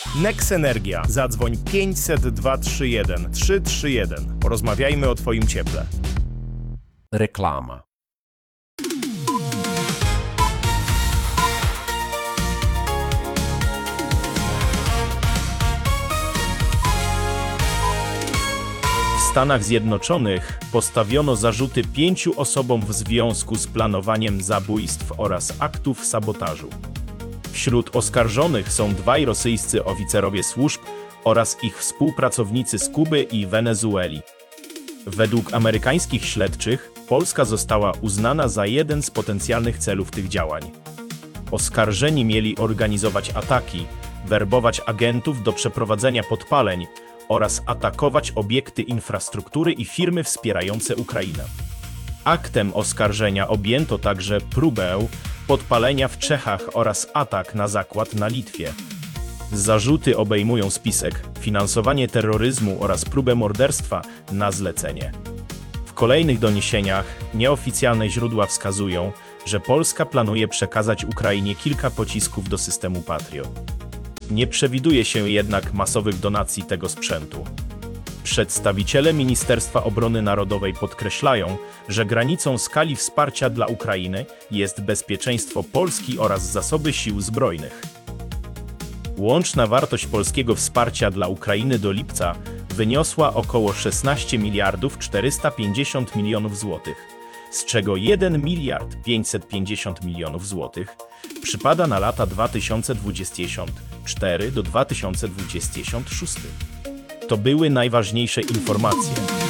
Nex Energia. Zadzwoń 500 231 331. Porozmawiajmy o Twoim cieple. Reklama. W Stanach Zjednoczonych postawiono zarzuty 5 osobom w związku z planowaniem zabójstw oraz aktów sabotażu. Wśród oskarżonych są 2 rosyjscy oficerowie służb oraz ich współpracownicy z Kuby i Wenezueli. Według amerykańskich śledczych Polska została uznana za jeden z potencjalnych celów tych działań. Oskarżeni mieli organizować ataki, werbować agentów do przeprowadzenia podpaleń oraz atakować obiekty infrastruktury i firmy wspierające Ukrainę. Aktem oskarżenia objęto także próbę podpalenia w Czechach oraz atak na zakład na Litwie. Zarzuty obejmują spisek, finansowanie terroryzmu oraz próbę morderstwa na zlecenie. W kolejnych doniesieniach nieoficjalne źródła wskazują, że Polska planuje przekazać Ukrainie kilka pocisków do systemu Patriot. Nie przewiduje się jednak masowych donacji tego sprzętu. Przedstawiciele Ministerstwa Obrony Narodowej podkreślają, że granicą skali wsparcia dla Ukrainy jest bezpieczeństwo Polski oraz zasoby sił zbrojnych. Łączna wartość polskiego wsparcia dla Ukrainy do lipca wyniosła około 16 miliardów 450 milionów złotych, z czego 1 miliard 550 milionów złotych przypada na lata 2024 do 2026. To były najważniejsze informacje.